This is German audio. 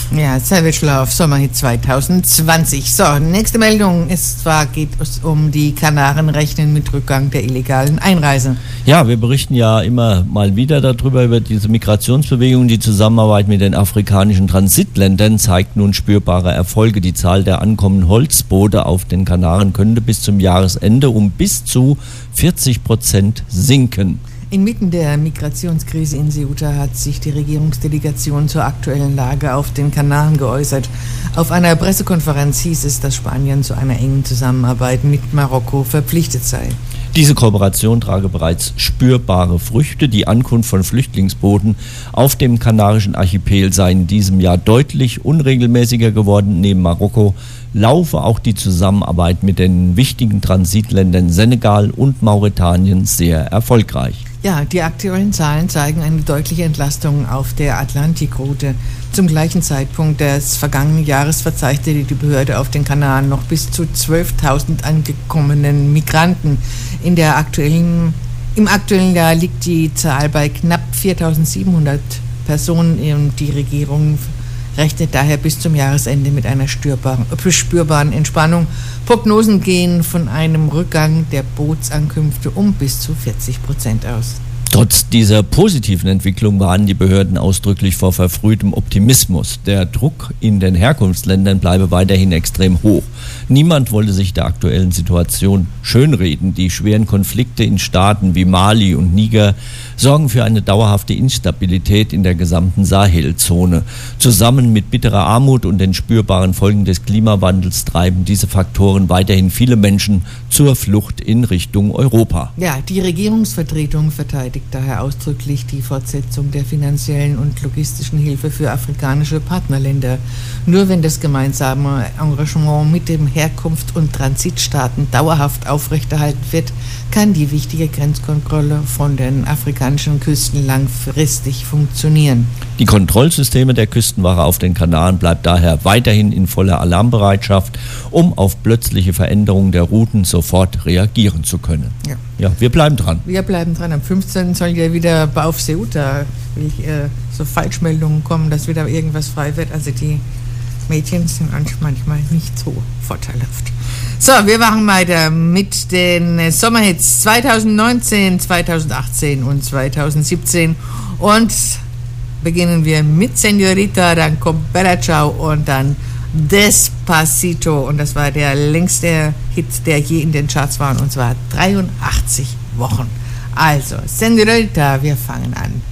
Ja, Savage Love, Sommerhit 2020. So, nächste Meldung geht es um die Kanaren rechnen mit Rückgang der illegalen Einreise. Ja, wir berichten ja immer mal wieder darüber, über diese Migrationsbewegung. Die Zusammenarbeit mit den afrikanischen Transitländern zeigt nun spürbare Erfolge. Die Zahl der ankommenden Holzboote auf den Kanaren könnte bis zum Jahresende um bis zu 40% sinken. Inmitten der Migrationskrise in Ceuta hat sich die Regierungsdelegation zur aktuellen Lage auf den Kanaren geäußert. Auf einer Pressekonferenz hieß es, dass Spanien zu einer engen Zusammenarbeit mit Marokko verpflichtet sei. Diese Kooperation trage bereits spürbare Früchte. Die Ankunft von Flüchtlingsbooten auf dem Kanarischen Archipel sei in diesem Jahr deutlich unregelmäßiger geworden. Neben Marokko laufe auch die Zusammenarbeit mit den wichtigen Transitländern Senegal und Mauretanien sehr erfolgreich. Ja, die aktuellen Zahlen zeigen eine deutliche Entlastung auf der Atlantikroute. Zum gleichen Zeitpunkt des vergangenen Jahres verzeichnete die Behörde auf den Kanaren noch bis zu 12.000 angekommenen Migranten. Im aktuellen Jahr liegt die Zahl bei knapp 4.700 Personen und die Regierung rechnet daher bis zum Jahresende mit einer spürbaren Entspannung. Prognosen gehen von einem Rückgang der Bootsankünfte um bis zu 40% aus. Trotz dieser positiven Entwicklung warnen die Behörden ausdrücklich vor verfrühtem Optimismus. Der Druck in den Herkunftsländern bleibe weiterhin extrem hoch. Niemand wollte sich der aktuellen Situation schönreden. Die schweren Konflikte in Staaten wie Mali und Niger sorgen für eine dauerhafte Instabilität in der gesamten Sahelzone. Zusammen mit bitterer Armut und den spürbaren Folgen des Klimawandels treiben diese Faktoren weiterhin viele Menschen zur Flucht in Richtung Europa. Ja, die Regierungsvertretung verteidigt daher ausdrücklich die Fortsetzung der finanziellen und logistischen Hilfe für afrikanische Partnerländer. Nur wenn das gemeinsame Engagement mit den Herkunfts- und Transitstaaten dauerhaft aufrechterhalten wird, kann die wichtige Grenzkontrolle von den afrikanischen Küsten langfristig funktionieren. Die Kontrollsysteme der Küstenwache auf den Kanaren bleibt daher weiterhin in voller Alarmbereitschaft, um auf plötzliche Veränderungen der Routen sofort reagieren zu können. Ja, wir bleiben dran. Wir bleiben dran. Am 15. soll ja wieder auf Ceuta so Falschmeldungen kommen, dass wieder irgendwas frei wird. Also die Mädchen sind manchmal nicht so vorteilhaft. So, wir machen weiter mit den Sommerhits 2019, 2018 und 2017 und beginnen wir mit Señorita, dann kommt Bella Ciao und dann Despacito und das war der längste Hit, der je in den Charts war und zwar 83 Wochen. Also, Señorita, wir fangen an.